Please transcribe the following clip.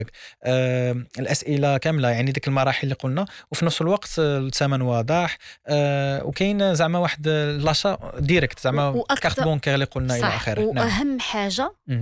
الاسئله كامله، يعني ديك المراحل اللي قلنا، وفي نفس الوقت الثمن واضح. وكاين زعما واحد لاشا ديريكت، زعما كارت واكثر بونكير اللي قلنا الى صح، اخره. نعم. واهم حاجه